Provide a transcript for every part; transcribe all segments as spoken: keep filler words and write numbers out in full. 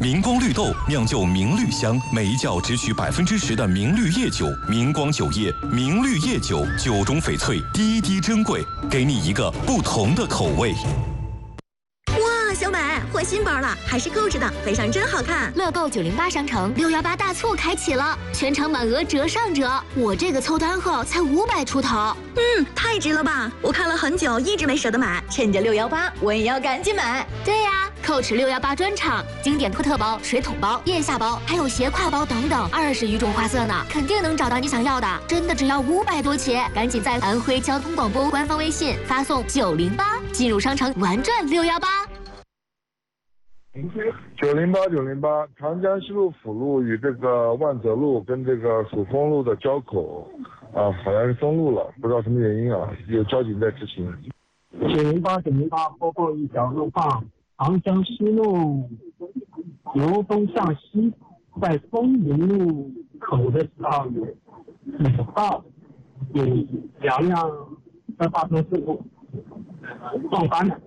明光绿豆酿就明绿香，每一窖只取百分之十的明绿叶酒。明光酒业明绿叶酒，酒中翡翠，滴滴珍贵，给你一个不同的口味。 哇，小买换新包了，还是购置的，背上真好看。 乐购九零八商城六幺八大促开启了，全场满额折上折，我这个凑单后才五百出头。 嗯，太值了吧！我看了很久，一直没舍得买，趁着六幺八，我也要赶紧买。 对呀、啊，蔻驰六幺八专场，经典托特包、水桶包、腋下包，还有斜挎包等等，二十余种花色呢，肯定能找到你想要的。真的只要五百多起，赶紧在安徽交通广播官方微信发送九零八，进入商城玩转六幺八。 九零八九零八，长江西路辅路与这个万泽路跟这个曙丰路的交口啊，好像是封路了，不知道什么原因啊，有交警在执行。 九零八九零八，包括一条路况，长江西路由东向西，在丰宁路口的时候有五道有两辆在发生事故，撞翻了。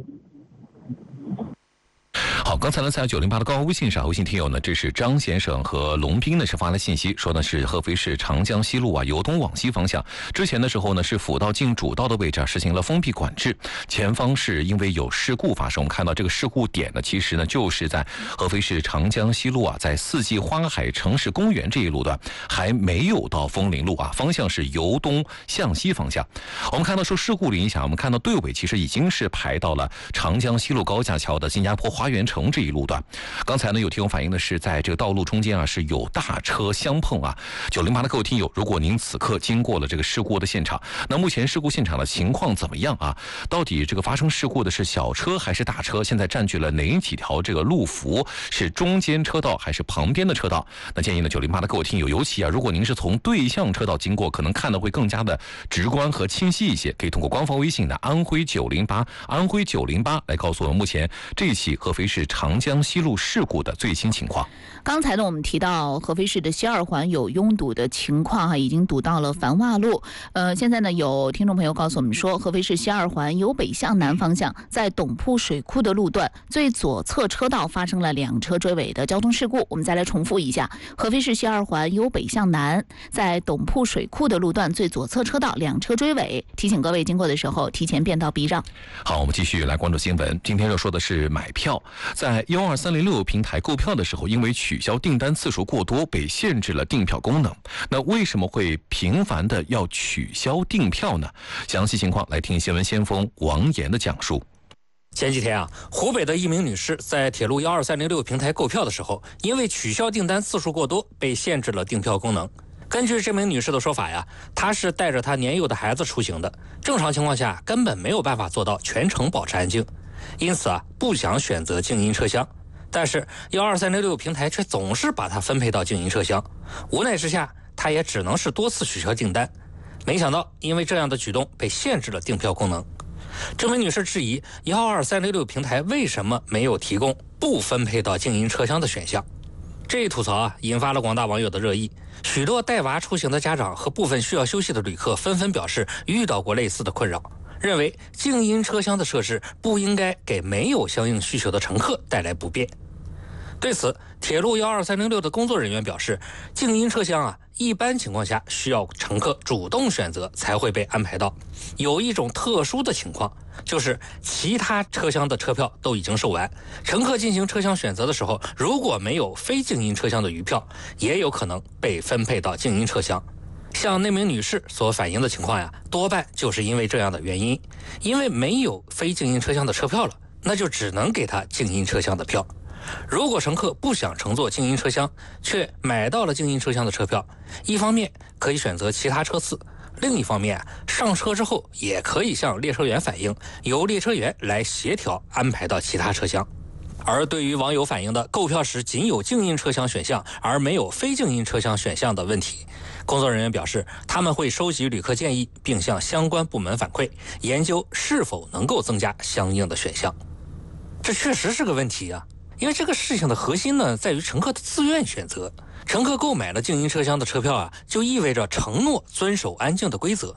好，刚才呢在九零八的高微信上，微信听友呢，这是张先生和龙斌呢是发来信息，说呢是合肥市长江西路啊由东往西方向，之前的时候呢是辅道进主道的位置啊实行了封闭管制，前方是因为有事故发生，我们看到这个事故点呢其实呢就是在合肥市长江西路啊，在四季花海城市公园这一路段，还没有到枫林路啊，方向是由东向西方向。我们看到受事故的影响，我们看到队尾其实已经是排到了长江西路高架桥的新加坡花园城这一路段。刚才呢有听友反映的是在这个道路中间啊是有大车相碰啊。九零八的各位听友，如果您此刻经过了这个事故的现场，那目前事故现场的情况怎么样啊？到底这个发生事故的是小车还是大车？现在占据了哪几条这个路幅？是中间车道还是旁边的车道？那建议呢九零八的各位听友，尤其啊如果您是从对向车道经过，可能看的会更加的直观和清晰一些，可以通过官方微信的安徽九零八安徽九零八来告诉我们目前这起合肥市长江西路事故的最新情况。 刚才呢，我们提到合肥市的西二环有拥堵的情况哈，已经堵到了繁华路。呃，现在呢，有听众朋友告诉我们说，合肥市西二环由北向南方向，在董铺水库的路段最左侧车道发生了两车追尾的交通事故。我们再来重复一下，合肥市西二环由北向南，在董铺水库的路段最左侧车道两车追尾，提醒各位经过的时候提前变道避让。 好，我们继续来关注新闻。今天要说的是买票，在一二三零六平台购票的时候，因为取消订单次数过多，被限制了订票功能。那为什么会频繁的要取消订票呢？详细情况来听新闻先锋王岩的讲述。 前几天啊，湖北的一名女士在铁路一二三零六平台购票的时候，因为取消订单次数过多，被限制了订票功能。根据这名女士的说法呀，她是带着她年幼的孩子出行的，正常情况下根本没有办法做到全程保持安静，因此啊，不想选择静音车厢。但是一二三零六平台却总是把她分配到静音车厢，无奈之下，她也只能是多次取消订单。没想到，因为这样的举动被限制了订票功能。这名女士质疑一二三零六平台为什么没有提供不分配到静音车厢的选项。这一吐槽啊，引发了广大网友的热议。许多带娃出行的家长和部分需要休息的旅客纷纷表示遇到过类似的困扰，认为静音车厢的设置不应该给没有相应需求的乘客带来不便。对此，铁路一二三零六的工作人员表示，静音车厢啊，一般情况下需要乘客主动选择才会被安排到。有一种特殊的情况，就是其他车厢的车票都已经售完，乘客进行车厢选择的时候，如果没有非静音车厢的余票，也有可能被分配到静音车厢。像那名女士所反映的情况呀，多半就是因为这样的原因，因为没有非静音车厢的车票了，那就只能给她静音车厢的票。如果乘客不想乘坐静音车厢，却买到了静音车厢的车票，一方面可以选择其他车次，另一方面上车之后也可以向列车员反映，由列车员来协调安排到其他车厢。而对于网友反映的购票时仅有静音车厢选项而没有非静音车厢选项的问题，工作人员表示，他们会收集旅客建议，并向相关部门反馈，研究是否能够增加相应的选项。这确实是个问题啊，因为这个事情的核心呢，在于乘客的自愿选择。乘客购买了静音车厢的车票啊，就意味着承诺遵守安静的规则。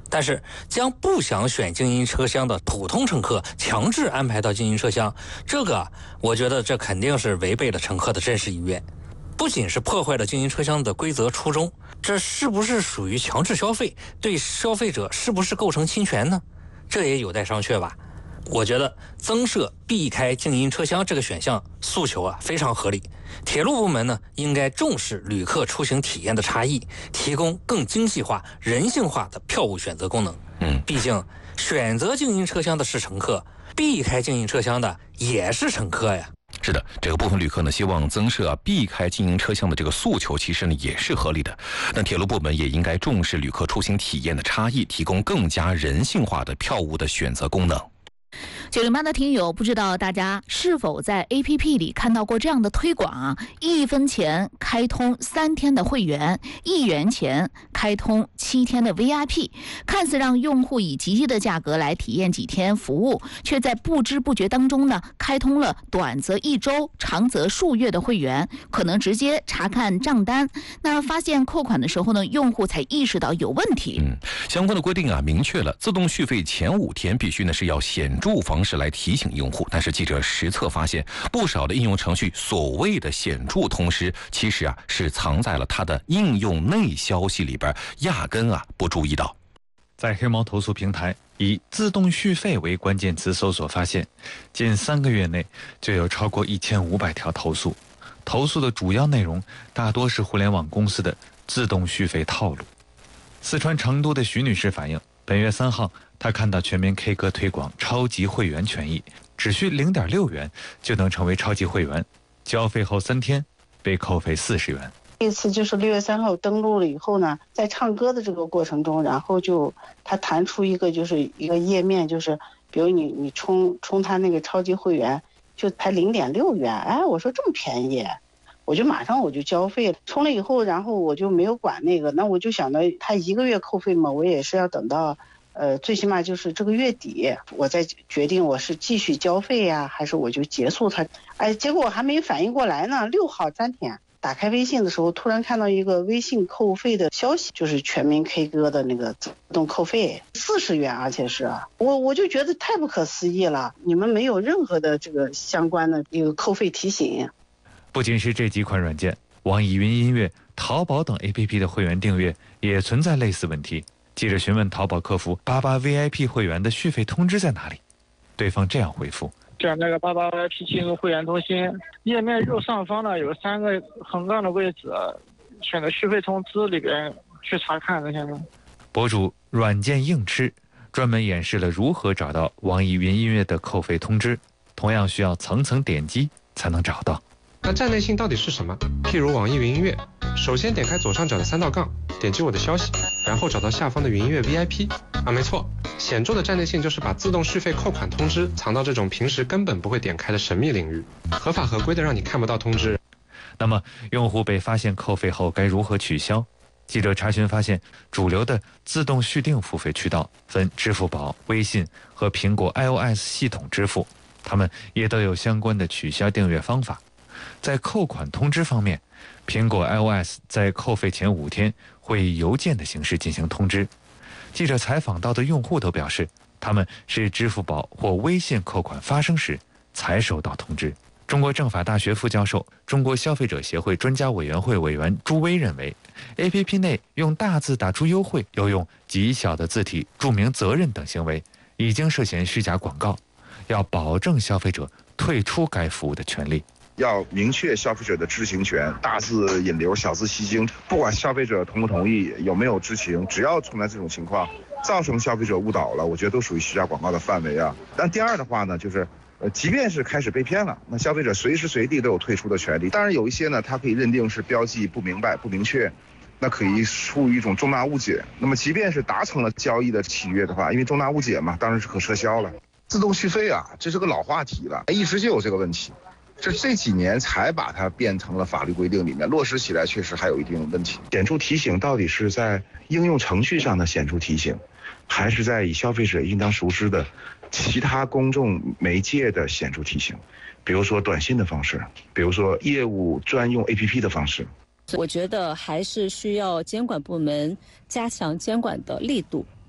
但是将不想选静音车厢的普通乘客强制安排到静音车厢，这个我觉得这肯定是违背了乘客的真实意愿，不仅是破坏了静音车厢的规则初衷，这是不是属于强制消费，对消费者是不是构成侵权呢？这也有待商榷吧。我觉得增设避开静音车厢这个选项诉求啊非常合理。铁路部门呢应该重视旅客出行体验的差异，提供更精细化、人性化的票务选择功能。 嗯， 毕竟选择静音车厢的是乘客，避开静音车厢的也是乘客呀。 是的，这个部分旅客呢希望增设、啊、避开静音车厢的这个诉求，其实呢也是合理的。那铁路部门也应该重视旅客出行体验的差异，提供更加人性化的票务的选择功能。 九零八的听友，不知道大家是否在 A P P 里看到过这样的推广啊？一分钱开通三天的会员，一元钱开通七天的 V I P， 看似让用户以极低的价格来体验几天服务，却在不知不觉当中呢，开通了短则一周、长则数月的会员，可能直接查看账单。那发现扣款的时候呢，用户才意识到有问题。 嗯，相关的规定啊，明确了自动续费前五天必须呢是要显著方式来提醒用户，但是记者实测发现，不少的应用程序所谓的显著通知，其实啊是藏在了它的应用内消息里边，压根啊不注意到。 在黑猫投诉平台以自动续费为关键词搜索发现，近三个月内就有超过一千五百条投诉，投诉的主要内容大多是互联网公司的自动续费套路。四川成都的徐女士反映，本月三号，她看到全民 K 歌推广超级会员权益，只需 零点六元就能成为超级会员，交费后三天被扣费四十元。 这次就是六月三号登录了以后呢，在唱歌的这个过程中，然后就它弹出一个就是一个页面，就是比如你你充充它那个超级会员就才 零点六元，哎，我说这么便宜，我就马上我就交费了。充了以后，然后我就没有管那个，那我就想到他一个月扣费嘛，我也是要等到呃最起码就是这个月底，我再决定我是继续交费呀、啊，还是我就结束它。哎，结果我还没反应过来呢，六号三天打开微信的时候，突然看到一个微信扣费的消息，就是全民 K 歌的那个自动扣费四十元，而且是我我就觉得太不可思议了，你们没有任何的这个相关的一个扣费提醒。 不仅是这几款软件，网易云音乐、淘宝等 A P P 的会员订阅也存在类似问题。记者询问淘宝客服八八 V I P 会员的续费通知在哪里，对方这样回复： 选那个八八 V I P 进入会员中心，页面右上方呢有三个横杠的位置，选择续费通知里边去查看这些呢。 博主软件硬吃专门演示了如何找到网易云音乐的扣费通知，同样需要层层点击才能找到。 那站内信到底是什么？譬如网易云音乐，首先点开左上角的三道杠，点击我的消息，然后找到下方的云音乐 V I P。啊，没错，显著的站内信就是把自动续费扣款通知藏到这种平时根本不会点开的神秘领域，合法合规的让你看不到通知。 那么，用户被发现扣费后该如何取消？记者查询发现，主流的自动续订付费渠道分支付宝、微信和苹果 iOS 系统支付，它们也都有相关的取消订阅方法。在扣款通知方面，苹果 iOS 在扣费前五天会以邮件的形式进行通知。记者采访到的用户都表示，他们是支付宝或微信扣款发生时才收到通知。中国政法大学副教授、中国消费者协会专家委员会委员朱威认为 ，A P P 内用大字打出优惠，又用极小的字体注明责任等行为，已经涉嫌虚假广告，要保证消费者退出该服务的权利。 要明确消费者的知情权，大字引流，小字吸睛，不管消费者同不同意，有没有知情，只要存在这种情况，造成消费者误导了，我觉得都属于虚假广告的范围啊。但第二的话呢，就是呃，即便是开始被骗了，那消费者随时随地都有退出的权利。当然有一些呢，它可以认定是标记不明白、不明确，那可以出于一种重大误解。那么即便是达成了交易的契约的话，因为重大误解嘛，当然是可撤销了。自动续费啊，这是个老话题了，一直就有这个问题。这这几年才把它变成了法律规定里面，落实起来确实还有一定的问题。显著提醒到底是在应用程序上的显著提醒，还是在以消费者应当熟知的其他公众媒介的显著提醒，比如说短信的方式，比如说业务专用 A P P 的方式。 我觉得还是需要监管部门加强监管的力度，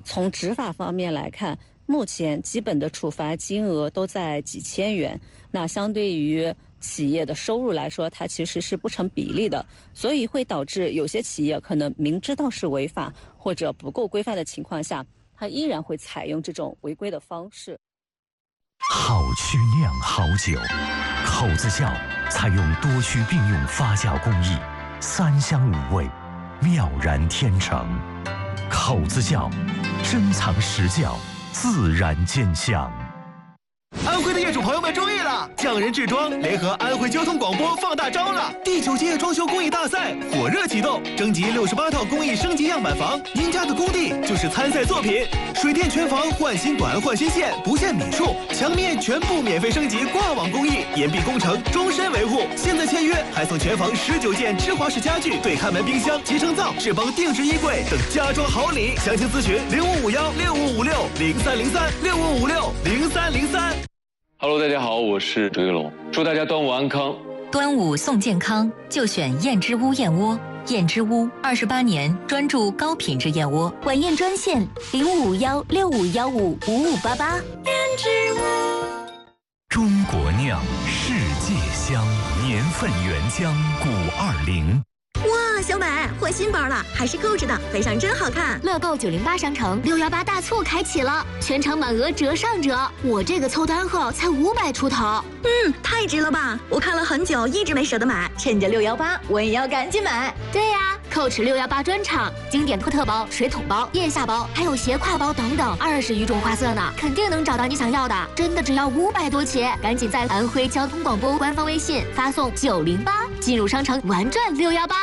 从执法方面来看，目前基本的处罚金额都在几千元，那相对于企业的收入来说，它其实是不成比例的，所以会导致有些企业可能明知道是违法或者不够规范的情况下，它依然会采用这种违规的方式。 好曲酿好酒，口子窖采用多区并用发酵工艺，三香五味，妙然天成。口子窖，珍藏实窖，自然见香。 安徽的业主朋友们注意了，匠人制装联合安徽交通广播放大招了！第九届装修工艺大赛火热启动，征集六十八套工艺升级样板房，您家的工地就是参赛作品。水电全房换新管换新线，不限米数，墙面全部免费升级挂网工艺，岩壁工程终身维护。现在签约还送全房十九件芝华士家具、对看门冰箱、集成灶、智邦定制衣柜等家装好礼。详情咨询零五五幺六五五六零三零三六五五六零三零三。 Hello， 大家好，我是周跃龙，祝大家端午安康。 端午送健康，就选燕之屋燕窝。燕之屋二十八年专注高品质燕窝，晚宴专线零五五幺六五幺五五五八八。燕之屋， 中国酿，世界香，年份原浆五二零。 哇，小百换新包了，还是购置的，背上真好看。 乐购九零八商城六幺八大促开启了，全场满额折上折，我这个凑单后才五百出头。 嗯，太值了吧！我看了很久，一直没舍得买，趁着六幺八，我也要赶紧买。 对呀、啊，扣持六幺八专场，经典托特包、水桶包、腋下包，还有斜挎包等等，二十余种花色呢，肯定能找到你想要的。真的只要五百多起，赶紧在安徽交通广播官方微信发送九零八，进入商城玩转六幺八。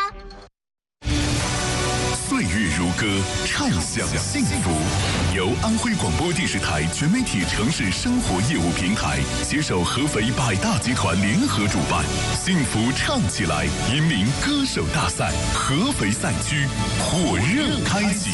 岁月如歌，畅享幸福。由安徽广播电视台全媒体城市生活业务平台携手合肥百大集团联合主办，幸福唱起来引领歌手大赛合肥赛区火热开启。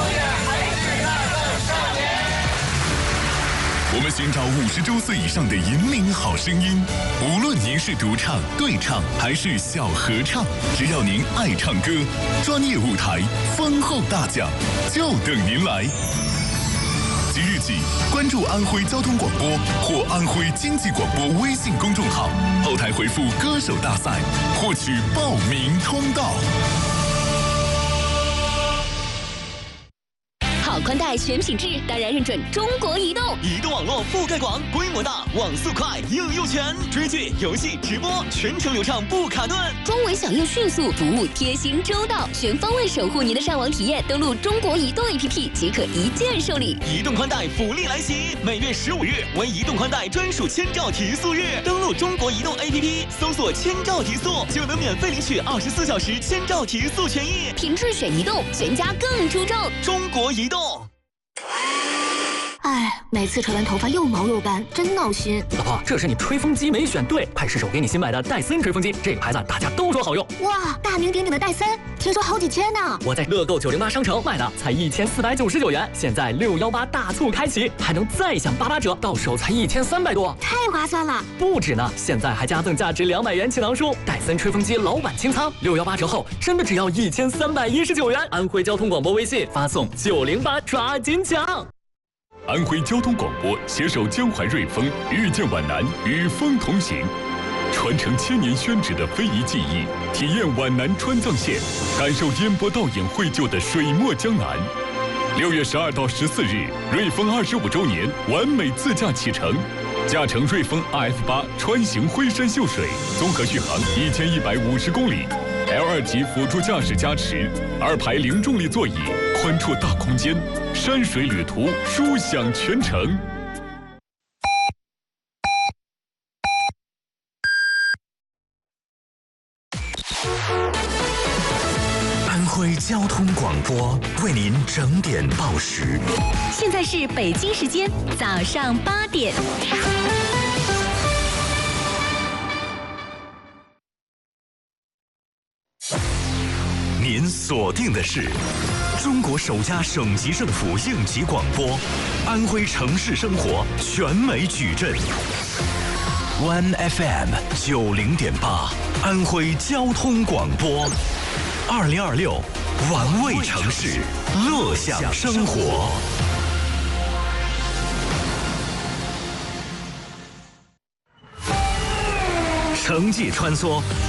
我们寻找五十周岁以上的引领好声音，无论您是独唱、对唱还是小合唱，只要您爱唱歌，专业舞台、丰厚大奖就等您来。即日起，关注安徽交通广播或安徽经济广播微信公众号，后台回复“歌手大赛”，获取报名通道。 好宽带全品质，当然认准中国移动。 移动网络覆盖广，规模大，网速快，应用全，追剧、游戏、直播全程流畅不卡顿， 中文响应迅速，服务贴心周到，全方位守护您的上网体验。登录中国移动 A P P 即可一键受理。 移动宽带福利来袭，每月十五日为移动宽带专属千兆提速日。登录中国移动 A P P， 搜索千兆提速，就能免费领取二十四小时千兆提速权益。 品质选移动，全家更出众。 中国移动。 哎，每次吹完头发又毛又干，真闹心。 老婆，这是你吹风机没选对，快试试我给你新买的戴森吹风机，这个牌子大家都说好用。 哇，大名鼎鼎的戴森，听说好几千呢。 我在乐购九零八商城买的，才一千四百九十九元，现在六幺八大促开启，还能再享八八折，到手才一千三百多， 太划算了。 不止呢，现在还加赠价值两百元锦囊书，戴森吹风机老板清仓，六幺八折后真的只要一千三百一十九元。安徽交通广播微信发送九零八，抓紧抢。 安徽交通广播携手江淮瑞丰，遇见皖南，与风同行，传承千年宣纸的非遗技艺，体验皖南川藏线，感受烟波倒影绘就的水墨江南。六月十二到十四日，瑞丰二十五周年完美自驾启程，驾乘瑞丰 R F 八穿行徽山秀水，综合续航一千一百五十公里。L 二级辅助驾驶加持，二排零重力座椅，宽绰大空间，山水旅途舒享全程。 安徽交通广播为您整点报时。 现在是北京时间早上八点。 您锁定的是中国首家省级政府应急广播，安徽城市生活全美矩阵 ，One F M 九零点八，安徽交通广播，二零二六玩味城市，乐享生活。城际穿梭，